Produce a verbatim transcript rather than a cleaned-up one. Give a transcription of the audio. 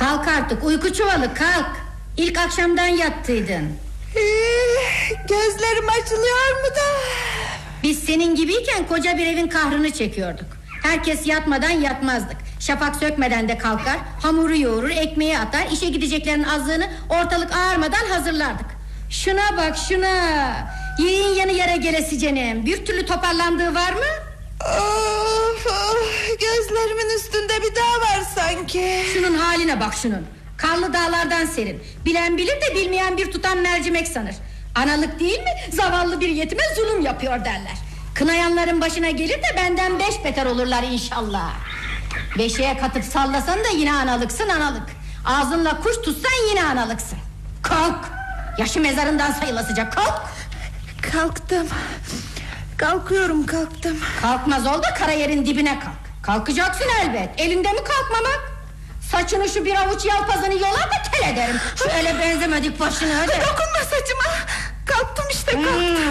Kalk artık uyku çuvalı, kalk. İlk akşamdan yattıydın. Ee, gözlerim açılıyor mu da? Biz senin gibiyken koca bir evin kahrını çekiyorduk. Herkes yatmadan yatmazdık. Şafak sökmeden de kalkar, hamuru yoğurur, ekmeği atar, işe gideceklerin azlığını ortalık ağarmadan hazırlardık. Şuna bak şuna. Yiğin yanı yere gelesicenim. Bir türlü toparlandığı var mı? Of, of, gözlerimin üstünde bir dağ var sanki. Şunun haline bak şunun. Karlı dağlardan serin. Bilen bilir de bilmeyen bir tutam mercimek sanır. Analık değil mi? Zavallı bir yetime zulüm yapıyor derler. Kınayanların başına gelir de benden beş beter olurlar inşallah. Beşiğe katıp sallasan da yine analıksın analık. Ağzınla kuş tutsan yine analıksın. Kalk. Yaşı mezarından sayılasıca kalk. Kalktım. Kalkıyorum, kalktım. Kalkmaz ol da kara yerin dibine kalk. Kalkacaksın elbet. Elinde mi kalkmamak? Saçını şu bir avuç yalpazını yolar da tel ederim. Şöyle benzemedik başını öyle. Dokunma saçıma.